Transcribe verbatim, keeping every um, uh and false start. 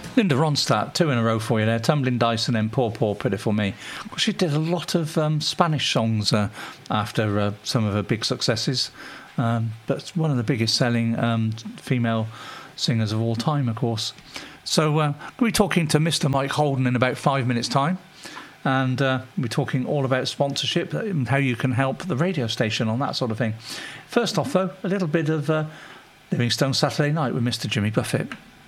Linda Ronstadt, two in a row for you there. Tumbling Dice and then Poor, Poor, Pitiful Me. Well, she did a lot of um, Spanish songs uh, after uh, some of her big successes. Um, but one of the biggest selling um, female singers of all time, of course. So uh, we'll be talking to Mister Mike Holden in about five minutes' time. And uh, we're talking all about sponsorship and how you can help the radio station on that sort of thing. First off, though, a little bit of uh, Livingstone Saturday Night with Mister Jimmy Buffett.